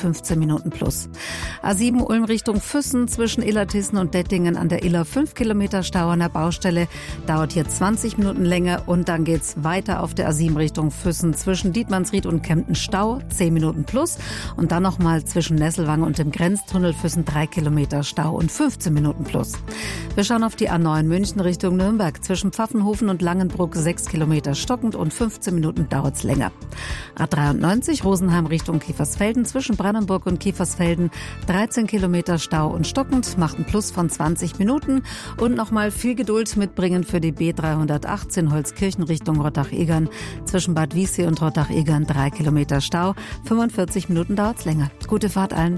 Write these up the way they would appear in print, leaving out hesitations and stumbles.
15 Minuten plus. A7 Ulm Richtung Füssen zwischen Illertissen und Dettingen an der Iller 5 Kilometer Stau an der Baustelle. Dauert hier 20 Minuten länger und dann geht's weiter auf der A7 Richtung Füssen zwischen Dietmannsried und Kempten Stau, 10 Minuten plus. Und dann nochmal zwischen Nesselwange und dem Grenztunnel Füssen 3 Kilometer Stau und 15 Minuten plus. Wir schauen auf die A9 München Richtung Nürnberg zwischen Pfaffenhofen und Langenbruck 6 Kilometer stockend und 15 Minuten dauert's länger. A93 Rosenheim Richtung Kiefersfelden zwischen Brandenburg und Kiefersfelden 13 Kilometer Stau und stockend, macht ein Plus von 20 Minuten. Und nochmal viel Geduld mitbringen für die B318 Holzkirchen Richtung Rottach-Egern zwischen Bad Wiessee und Rottach-Egern 3 Kilometer Stau, 45 Minuten dauert's länger. Gute Fahrt allen.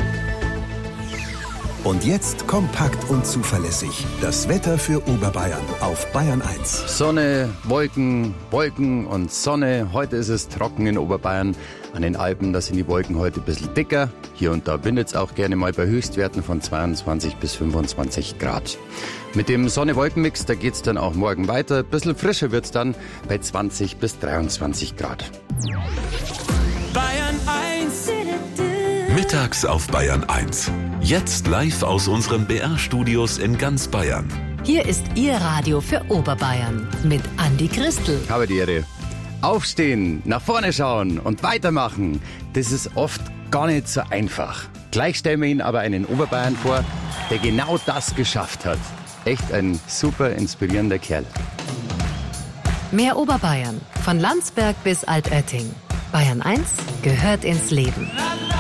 Und jetzt kompakt und zuverlässig. Das Wetter für Oberbayern auf Bayern 1. Sonne, Wolken, Wolken und Sonne. Heute ist es trocken in Oberbayern. An den Alpen, da sind die Wolken heute ein bisschen dicker. Hier und da windet es auch gerne mal bei Höchstwerten von 22 bis 25 Grad. Mit dem Sonne-Wolken-Mix, da geht es dann auch morgen weiter. Ein bisschen frischer wird es dann bei 20 bis 23 Grad. Bayern 1. Mittags auf Bayern 1. Jetzt live aus unseren BR-Studios in ganz Bayern. Hier ist Ihr Radio für Oberbayern mit Andi Christel. Habe die Ehre. Aufstehen, nach vorne schauen und weitermachen, das ist oft gar nicht so einfach. Gleich stellen wir Ihnen aber einen Oberbayern vor, der genau das geschafft hat. Echt ein super inspirierender Kerl. Mehr Oberbayern, von Landsberg bis Altötting. Bayern 1 gehört ins Leben.